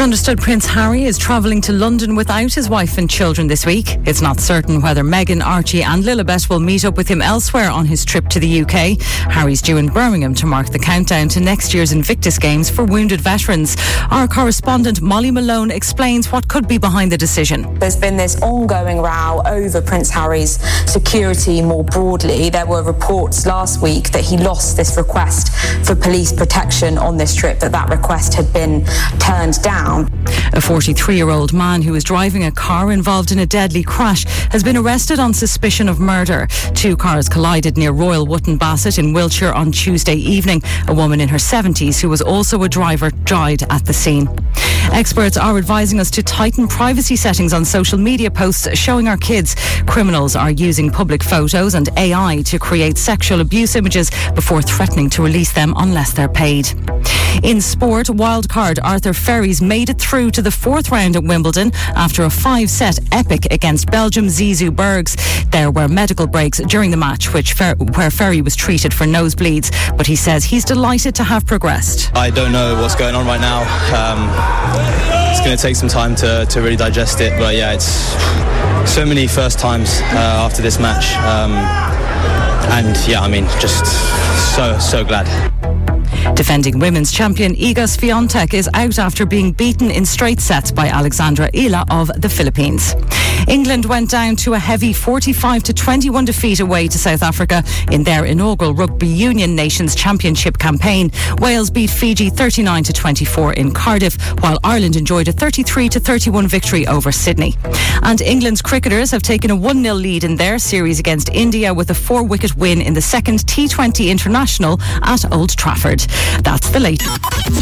understood Prince Harry is travelling to London without his wife and children this week. It's not certain whether Meghan, Archie and Lilibet will meet up with him elsewhere on his trip to the UK. Harry's due in Birmingham to mark the countdown to next year's Invictus Games for wounded veterans. Our correspondent Molly Malone explains what could be behind the decision. There's been this ongoing row over Prince Harry's security more broadly. There were reports last week that he lost this request for police protection on this trip, that request had been turned down. A 43-year-old man who was driving a car involved in a deadly crash has been arrested on suspicion of murder. Two cars collided near Royal Wootton Bassett in Wiltshire on Tuesday evening. A woman in her 70s, who was also a driver, died at the scene. Experts are advising us to tighten privacy settings on social media posts showing our kids. Criminals are using public photos and AI to create sexual abuse images before threatening to release them unless they're paid. In sport, wildcard Arthur Ferries made it through to the fourth round at Wimbledon after a 5-set epic against Belgium's Zizou Bergs. There were medical breaks during the match where Ferry was treated for nosebleeds, but he says he's delighted to have progressed. I don't know what's going on right now. It's going to take some time to really digest it, but yeah, it's so many first times after this match, and yeah, I mean, just so glad. Defending women's champion Iga Swiatek is out after being beaten in straight sets by Alexandra Ila of the Philippines. England went down to a heavy 45-21 defeat away to South Africa in their inaugural Rugby Union Nations Championship campaign. Wales beat Fiji 39-24 in Cardiff, while Ireland enjoyed a 33-31 victory over Sydney. And England's cricketers have taken a 1-0 lead in their series against India with a 4-wicket win in the second T20 International at Old Trafford. That's the latest.